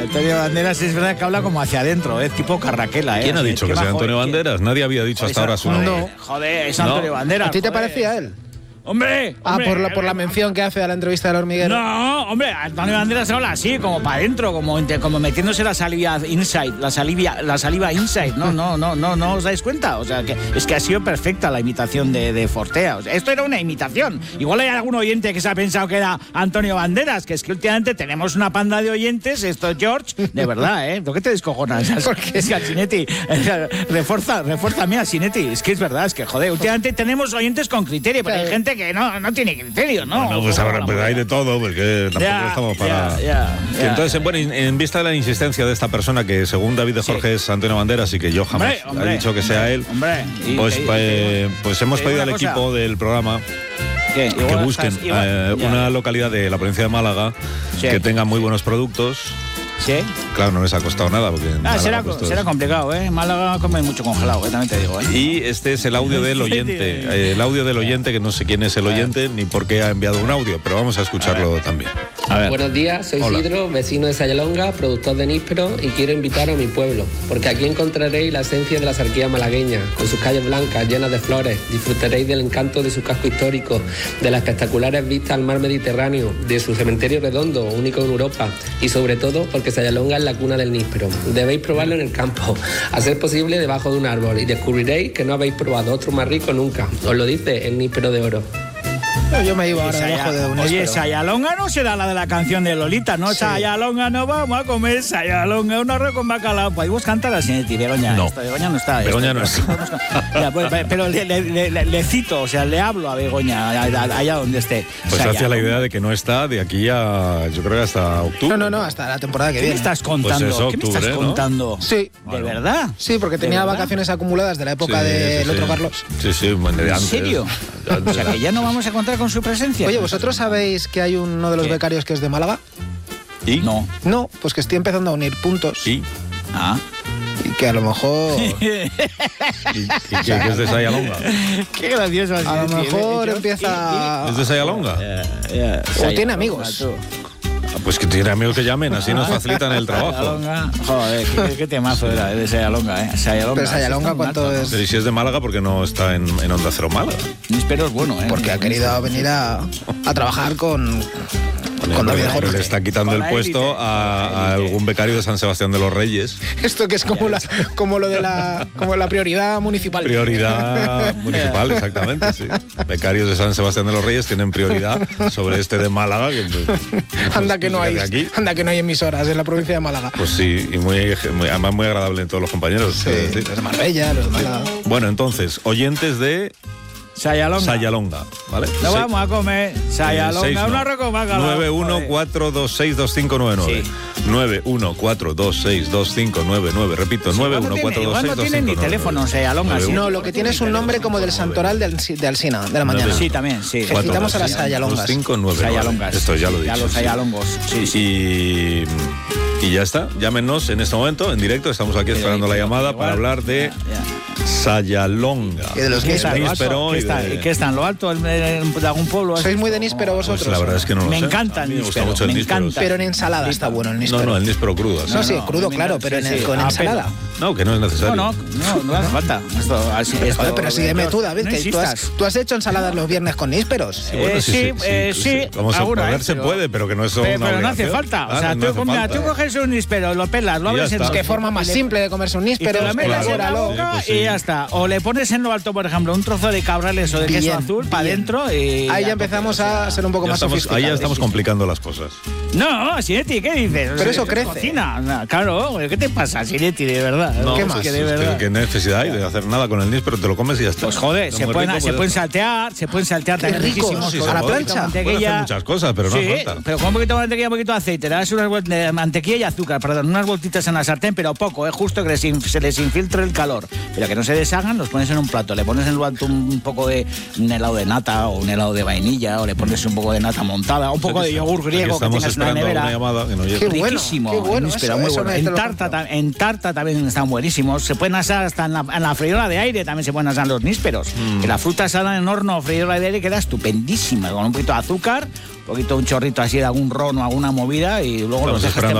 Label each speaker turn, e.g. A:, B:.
A: Antonio Banderas es verdad que habla como hacia adentro, tipo Carraquela.
B: ¿Quién ha dicho que sea Antonio Banderas? Nadie había dicho hasta ahora su nombre.
A: Joder, es Antonio Banderas.
C: ¿A ti te parecía él?
A: ¡Hombre!
C: Por la mención que hace a la entrevista del hormiguero.
A: No, hombre, Antonio Banderas habla así, como para adentro, como metiéndose la saliva inside, la saliva inside. No os dais cuenta. O sea, que es que ha sido perfecta la imitación de Fortea. O sea, esto era una imitación. Igual hay algún oyente que se ha pensado que era Antonio Banderas, que es que últimamente tenemos una panda de oyentes, esto George, de verdad, ¿eh? ¿Por qué te descojonas? Porque es que al Sinetti, refuérzame a Sinetti, es que es verdad, es que joder, últimamente tenemos oyentes con criterio, pero hay gente que no tiene criterio, ¿no?
B: No, pues ahora pues hay de todo, porque tampoco estamos para... Entonces, bueno, en vista de la insistencia de esta persona, que según David de Jorge es Antonio Banderas y que yo jamás he dicho que sea él, pues hemos pedido al equipo del programa que busquen una localidad de la provincia de Málaga que tenga muy buenos productos.
A: ¿Sí?
B: Claro, no les ha costado nada. Porque
A: será complicado, ¿eh? Málaga come mucho congelado, también te digo, ¿eh?
B: Y este es el audio del oyente. El audio del oyente, que no sé quién es el oyente ni por qué ha enviado un audio, pero vamos a escucharlo también.
D: A ver. Buenos días, soy Isidro, vecino de Sayalonga, productor de níspero, y quiero invitaros a mi pueblo, porque aquí encontraréis la esencia de la sarquía malagueña, con sus calles blancas llenas de flores. Disfrutaréis del encanto de su casco histórico, de las espectaculares vistas al mar Mediterráneo, de su cementerio redondo, único en Europa, y sobre todo porque Sayalonga es la cuna del níspero. Debéis probarlo en el campo, a ser posible debajo de un árbol, y descubriréis que no habéis probado otro más rico nunca. Os lo dice el níspero de oro.
C: Yo me iba ahora debajo de un níspero.
A: Oye, Sayalonga no será la de la canción de Lolita, ¿no? Sí. Sayalonga no vamos a comer, Sayalonga un arroz con bacalao. Podemos cantar así, Begoña.
B: No.
A: Begoña no está.
B: Begoña no está.
A: Pero le cito, o sea, le hablo a Begoña, allá donde esté.
B: Pues hacia la idea de que no está de aquí a, yo creo que hasta octubre.
C: No, hasta la temporada que viene.
A: ¿Qué me estás contando?
B: Pues eso, octubre,
A: ¿Qué me estás contando?
C: Sí.
A: ¿De verdad?
C: Sí, porque tenía vacaciones acumuladas de la época del otro Carlos.
B: Sí,
A: ¿En serio? O sea, que ya no vamos a contar con su presencia.
C: Oye, ¿vosotros sabéis que hay uno de los becarios que es de Málaga?
B: ¿Y?
C: No, pues que estoy empezando a unir puntos.
B: ¿Y?
C: Y que a lo mejor...
B: ¿Y que es de Sayalonga?
A: Qué gracioso.
C: A lo mejor empieza...
B: ¿Es de Sayalonga?
C: O tiene amigos.
B: Pues que tiene amigos que llamen, así nos facilitan el trabajo.
A: Joder, qué temazo era de Sayalonga, ¿eh?
C: Pero Sayalonga, ¿cuánto es?
B: Pero si es de Málaga, ¿por qué no está en Onda Cero Málaga?
A: Pero es bueno, ¿eh?
C: Porque ha querido venir a trabajar con David Jorge.
B: Le está quitando el puesto a algún becario de San Sebastián de los Reyes.
C: Esto que es como lo de la prioridad municipal.
B: Prioridad municipal, exactamente, sí. Becarios de San Sebastián de los Reyes tienen prioridad sobre este de Málaga.
C: Anda que no hay emisoras en la provincia de Málaga.
B: Pues sí, y además muy agradable en todos los compañeros.
C: Sí, los de Marbella, los de Málaga.
B: Bueno, entonces, oyentes de... Sayalonga, ¿vale?
A: No vamos a comer Sayalonga, un arroz con bacalao.
B: 914262599. Sí. 914262599. Repito, 914262599.
A: Igual no tienen ni teléfono Sayalonga.
C: No, lo que tiene es un nombre como del santoral de Alsina, de la mañana.
A: Sí, también, sí.
C: Felicitamos a las Sayalongas.
A: Sayalongas.
B: Esto ya lo he dicho.
A: Ya los Sayalongos.
B: Sí. Y ya está, llámenos en este momento, en directo, estamos aquí esperando la llamada para hablar de Sayalonga.
C: Y de los
B: nísperos.
A: ¿Qué está en lo alto de algún pueblo?
C: ¿Sois muy de níspero vosotros?
B: Pues la verdad es que no lo sé.
A: Me encanta el níspero, me encanta.
C: Pero en ensalada está bueno el níspero.
B: No, el níspero crudo.
C: No, sí, crudo, claro, pero con ensalada.
B: No, que no es necesario.
A: No hace falta.
C: Pero sí, dime tú, David, que tú has hecho ensaladas los viernes con nísperos.
A: Sí.
B: Vamos a ver, se puede, pero que no es una
A: Pero no hace falta. O sea, tú coges un níspero, lo pelas, lo abres en...
C: Es que forma más simple de comerse un níspero.
A: Y te lo metes en la boca y ya está. O le pones en lo alto, por ejemplo, un trozo de cabrales o de queso azul para adentro y...
C: Ahí ya empezamos a ser un poco más sofisticados.
B: Ahí ya estamos complicando las cosas.
A: No, Sinetti, ¿qué dices?
C: Pero eso crece.
A: Cocina. Claro, ¿qué te pasa, Sinetti, de verdad?
B: No,
C: ¿qué más?
B: ¿Qué necesidad hay de hacer nada con el níspero? Te lo comes y ya está.
A: Pues joder, se pueden saltear también riquísimos.
C: A la plancha.
B: Pueden hacer muchas cosas, pero no hace falta.
A: Pero con un poquito de mantequilla, un poquito de aceite, le das unas mantequilla y azúcar, unas vueltitas en la sartén, pero poco, justo que se les infiltre el calor. Pero que no se deshagan, los pones en un plato, le pones en lo alto un poco de un helado de nata o un helado de vainilla, o le pones un poco de nata montada, un poco de yogur griego que tengas en la nevera. Riquísimo,
C: bueno,
A: pero muy bueno. En tarta también están buenísimos. Se pueden asar hasta en la freidora de aire, también se pueden asar los nísperos. Que la fruta asada en horno o freidora de aire queda estupendísima, con un poquito de azúcar, un chorrito así de algún ron o alguna movida y luego los dejas